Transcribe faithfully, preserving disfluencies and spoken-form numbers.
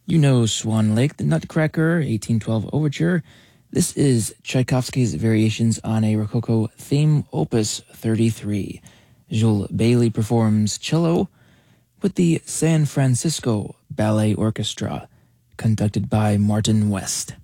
You know Swan Lake, the Nutcracker, eighteen twelve Overture. This is Tchaikovsky's Variations on a Rococo Theme, Opus thirty-three. Jules Bailey performs cello with the San Francisco Ballet Orchestra, conducted by Martin West.